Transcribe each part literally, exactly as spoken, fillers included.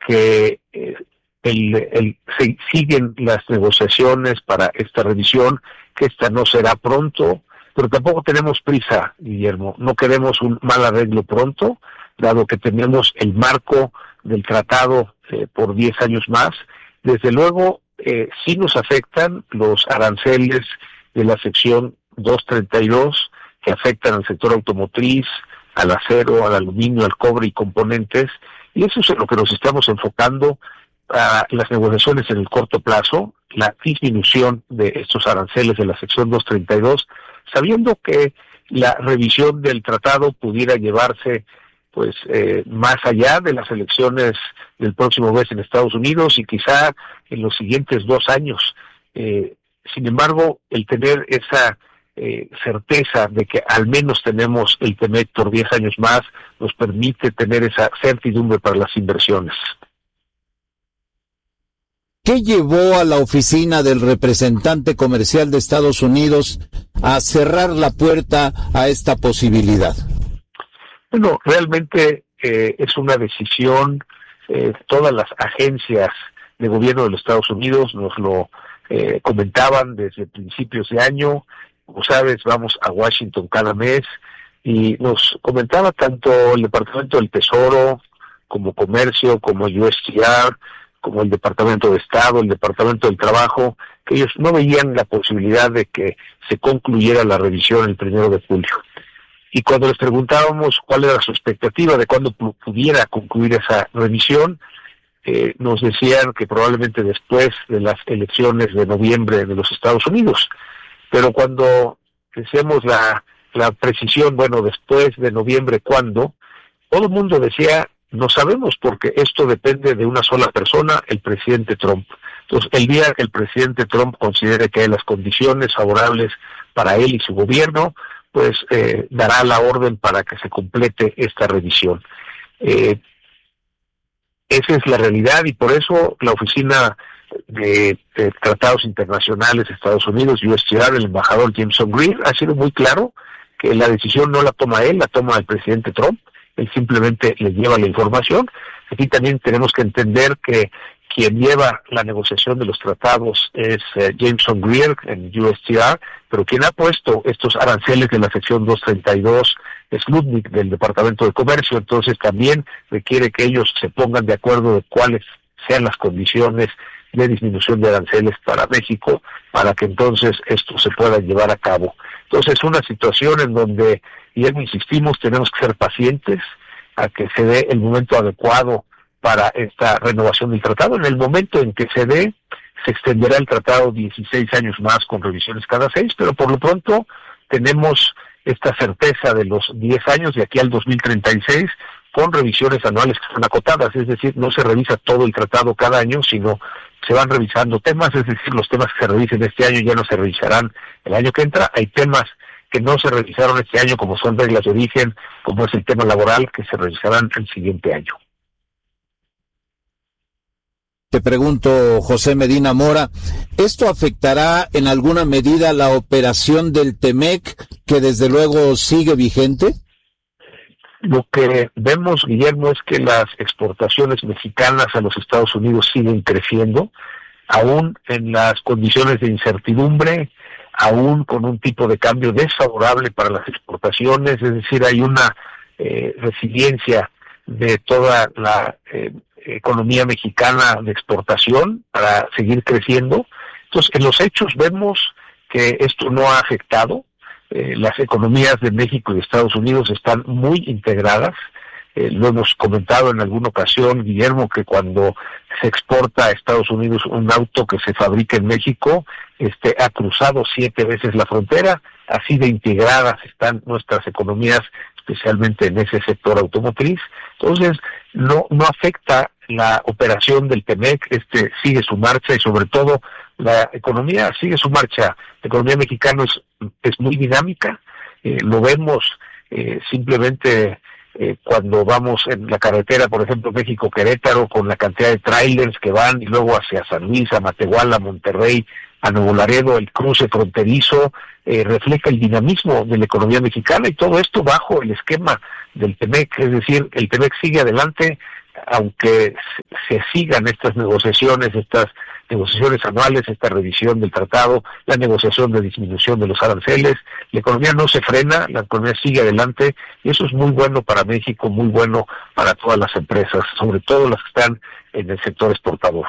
que eh, el, el, se, siguen las negociaciones para esta revisión, que esta no será pronto, pero tampoco tenemos prisa, Guillermo. No queremos un mal arreglo pronto, dado que tenemos el marco del tratado eh, por diez años más. Desde luego, eh, sí nos afectan los aranceles de la sección doscientos treinta y dos, que afectan al sector automotriz, al acero, al aluminio, al cobre y componentes, y eso es en lo que nos estamos enfocando a las negociaciones en el corto plazo, la disminución de estos aranceles de la sección doscientos treinta y dos, sabiendo que la revisión del tratado pudiera llevarse pues eh, más allá de las elecciones del próximo mes en Estados Unidos y quizá en los siguientes dos años. Eh, sin embargo, el tener esa eh, certeza de que al menos tenemos el TEMEC por diez años más nos permite tener esa certidumbre para las inversiones. ¿Qué llevó a la oficina del representante comercial de Estados Unidos a cerrar la puerta a esta posibilidad? Bueno, realmente eh, es una decisión, eh, todas las agencias de gobierno de los Estados Unidos nos lo eh, comentaban desde principios de año. Como sabes, vamos a Washington cada mes y nos comentaba tanto el Departamento del Tesoro como Comercio, como U S T R, como el Departamento de Estado, el Departamento del Trabajo, que ellos no veían la posibilidad de que se concluyera la revisión el primero de julio. Y cuando les preguntábamos cuál era su expectativa de cuándo pudiera concluir esa revisión, eh, nos decían que probablemente después de las elecciones de noviembre de los Estados Unidos. Pero cuando decíamos la, la precisión, bueno, después de noviembre, ¿cuándo? Todo el mundo decía, no sabemos, porque esto depende de una sola persona, el presidente Trump. Entonces, el día que el presidente Trump considere que hay las condiciones favorables para él y su gobierno, pues eh, dará la orden para que se complete esta revisión. Eh, esa es la realidad y por eso la Oficina de, de Tratados Internacionales de Estados Unidos, U S T R, el embajador Jameson Greer, ha sido muy claro que la decisión no la toma él, la toma el presidente Trump. Él simplemente le lleva la información. Aquí también tenemos que entender que quien lleva la negociación de los tratados es eh, Jameson Greer en U S T R, pero quien ha puesto estos aranceles de la sección doscientos treinta y dos es Lutnick del Departamento de Comercio. Entonces también requiere que ellos se pongan de acuerdo de cuáles sean las condiciones de disminución de aranceles para México, para que entonces esto se pueda llevar a cabo. Entonces es una situación en donde, y ya insistimos, tenemos que ser pacientes a que se dé el momento adecuado para esta renovación del tratado. En el momento en que se dé, se extenderá el tratado dieciséis años más con revisiones cada seis, pero por lo pronto tenemos esta certeza de los diez años de aquí al dos mil treinta y seis con revisiones anuales que son acotadas, es decir, no se revisa todo el tratado cada año, sino se van revisando temas, es decir, los temas que se revisen este año ya no se revisarán el año que entra. Hay temas que no se revisaron este año, como son reglas de origen, como es el tema laboral, que se revisarán el siguiente año. Te pregunto, José Medina Mora, ¿esto afectará en alguna medida la operación del TEMEC, que desde luego sigue vigente? Lo que vemos, Guillermo, es que las exportaciones mexicanas a los Estados Unidos siguen creciendo, aún en las condiciones de incertidumbre, aún con un tipo de cambio desfavorable para las exportaciones, es decir, hay una eh, resiliencia de toda la eh, economía mexicana de exportación para seguir creciendo. Entonces, en los hechos vemos que esto no ha afectado. Eh, las economías de México y de Estados Unidos están muy integradas. Eh, lo hemos comentado en alguna ocasión, Guillermo, que cuando se exporta a Estados Unidos un auto que se fabrica en México, este ha cruzado siete veces la frontera. Así de integradas están nuestras economías, especialmente en ese sector automotriz. Entonces, no no afecta la operación del TEMEC, este sigue su marcha y sobre todo la economía sigue su marcha. La economía mexicana es, es muy dinámica, eh, lo vemos eh, simplemente eh, cuando vamos en la carretera, por ejemplo, México-Querétaro, con la cantidad de trailers que van y luego hacia San Luis, a Matehuala, a Monterrey, a Nuevo Laredo, el cruce fronterizo, eh, refleja el dinamismo de la economía mexicana y todo esto bajo el esquema del TEMEC, es decir, el TEMEC sigue adelante aunque se sigan estas negociaciones, estas negociaciones anuales, esta revisión del tratado, la negociación de disminución de los aranceles, la economía no se frena, la economía sigue adelante, y eso es muy bueno para México, muy bueno para todas las empresas, sobre todo las que están en el sector exportador.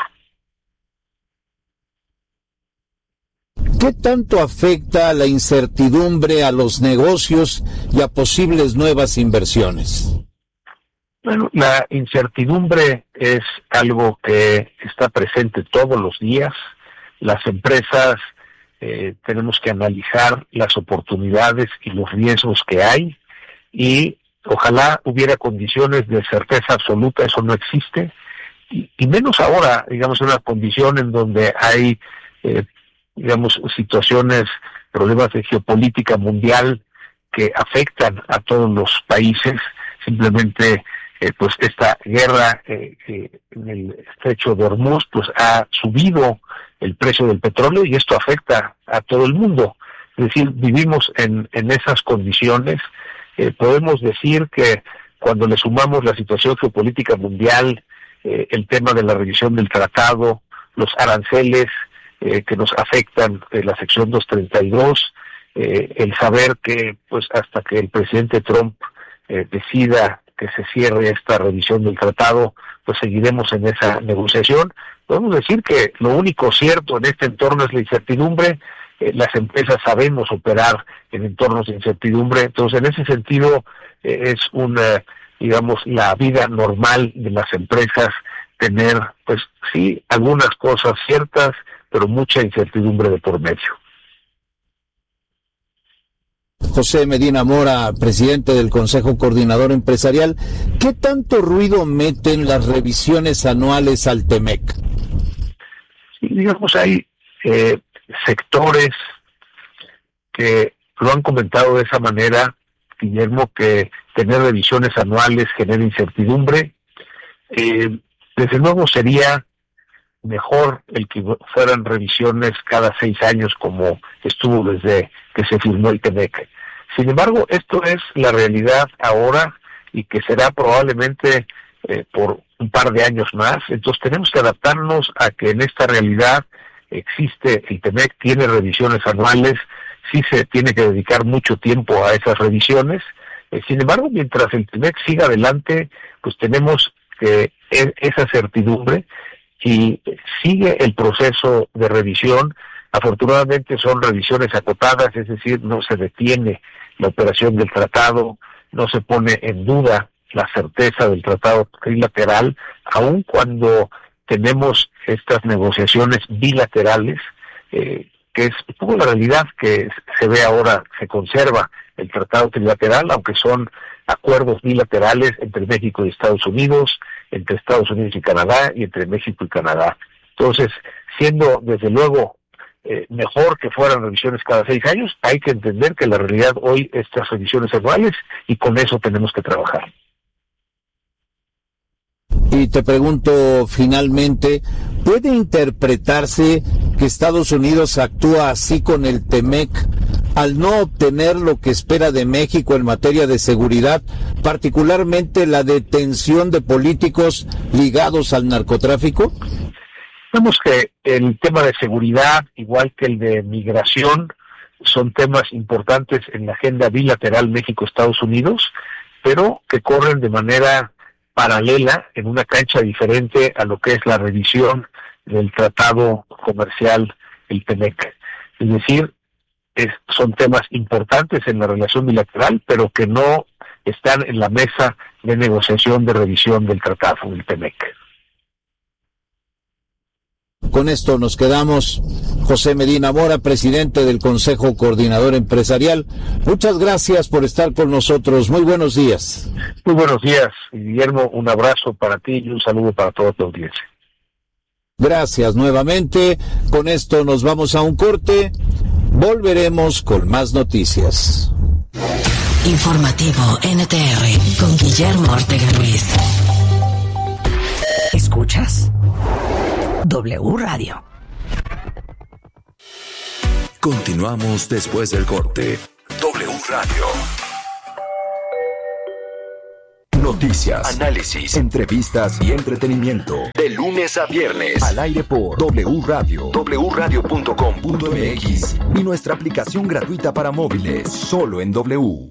¿Qué tanto afecta la incertidumbre a los negocios y a posibles nuevas inversiones? Bueno, la incertidumbre es algo que está presente todos los días. Las empresas eh, tenemos que analizar las oportunidades y los riesgos que hay, y ojalá hubiera condiciones de certeza absoluta. Eso no existe, y, y menos ahora, digamos, en una condición en donde hay eh, digamos, situaciones, problemas de geopolítica mundial que afectan a todos los países. Simplemente, eh, pues esta guerra eh, eh, en el estrecho de Hormuz, pues ha subido el precio del petróleo, y esto afecta a todo el mundo. Es decir, vivimos en, en esas condiciones. Eh, podemos decir que cuando le sumamos la situación geopolítica mundial, eh, el tema de la revisión del tratado, los aranceles, Eh, que nos afectan de la sección doscientos treinta y dos, eh, el saber que pues hasta que el presidente Trump eh, decida que se cierre esta revisión del tratado, pues seguiremos en esa negociación. Podemos decir que lo único cierto en este entorno es la incertidumbre. Eh, las empresas sabemos operar en entornos de incertidumbre, entonces en ese sentido eh, es una, digamos, la vida normal de las empresas, tener, pues sí, algunas cosas ciertas, pero mucha incertidumbre de por medio. José Medina Mora, presidente del Consejo Coordinador Empresarial, ¿qué tanto ruido meten las revisiones anuales al Temec? Sí, digamos, hay eh, sectores que lo han comentado de esa manera, Guillermo, que tener revisiones anuales genera incertidumbre. Eh, desde luego sería mejor el que fueran revisiones cada seis años, como estuvo desde que se firmó el Temec. Sin embargo, esto es la realidad ahora, y que será probablemente eh, por un par de años más. Entonces tenemos que adaptarnos a que en esta realidad existe el Temec, tiene revisiones anuales, sí se tiene que dedicar mucho tiempo a esas revisiones. Eh, sin embargo, mientras el Temec siga adelante, pues tenemos que e- esa certidumbre, y sigue el proceso de revisión. Afortunadamente son revisiones acotadas, es decir, no se detiene la operación del tratado, no se pone en duda la certeza del tratado trilateral, aun cuando tenemos estas negociaciones bilaterales, eh, que es un poco la realidad que se ve ahora. Se conserva el tratado trilateral, aunque son acuerdos bilaterales entre México y Estados Unidos, entre Estados Unidos y Canadá, y entre México y Canadá. Entonces, siendo desde luego eh, mejor que fueran revisiones cada seis años, hay que entender que la realidad hoy es estas revisiones anuales, y con eso tenemos que trabajar. Y te pregunto finalmente, ¿puede interpretarse que Estados Unidos actúa así con el Temec al no obtener lo que espera de México en materia de seguridad, particularmente la detención de políticos ligados al narcotráfico? Vemos que el tema de seguridad, igual que el de migración, son temas importantes en la agenda bilateral México-Estados Unidos, pero que corren de manera paralela en una cancha diferente a lo que es la revisión del tratado comercial, el Temec. Es decir, es, son temas importantes en la relación bilateral, pero que no están en la mesa de negociación de revisión del tratado, del Temec. Con esto nos quedamos. José Medina Mora, presidente del Consejo Coordinador Empresarial, muchas gracias por estar con nosotros. Muy buenos días. Muy buenos días, Guillermo. Un abrazo para ti y un saludo para toda tu audiencia. Gracias nuevamente. Con esto nos vamos a un corte. Volveremos con más noticias. Informativo N T R con Guillermo Ortega Ruiz. ¿Escuchas? W Radio. Continuamos después del corte. W Radio. Noticias, análisis, entrevistas y entretenimiento. De lunes a viernes. Al aire por W Radio, w radio punto com punto m x y nuestra aplicación gratuita para móviles. Solo en W.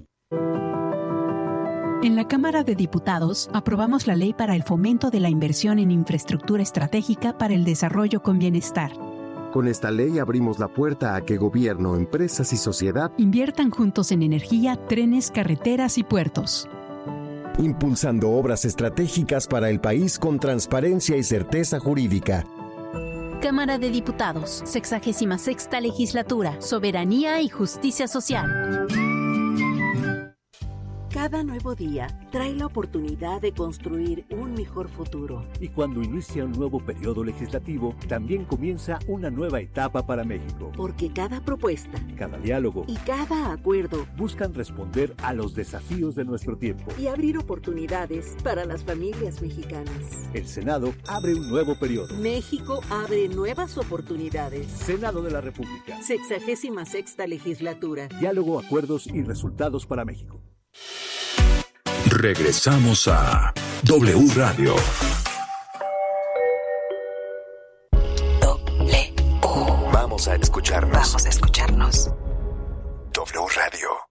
En la Cámara de Diputados aprobamos la Ley para el Fomento de la Inversión en Infraestructura Estratégica para el Desarrollo con Bienestar. Con esta ley abrimos la puerta a que gobierno, empresas y sociedad inviertan juntos en energía, trenes, carreteras y puertos. Impulsando obras estratégicas para el país con transparencia y certeza jurídica. Cámara de Diputados, sexagésima sexta Legislatura, Soberanía y Justicia Social. Cada nuevo día trae la oportunidad de construir un mejor futuro. Y cuando inicia un nuevo periodo legislativo, también comienza una nueva etapa para México. Porque cada propuesta, cada diálogo y cada acuerdo buscan responder a los desafíos de nuestro tiempo y abrir oportunidades para las familias mexicanas. El Senado abre un nuevo periodo. México abre nuevas oportunidades. Senado de la República. Sexagésima sexta Legislatura. Diálogo, acuerdos y resultados para México. Regresamos a W Radio. W. Vamos a escucharnos. Vamos a escucharnos. W Radio.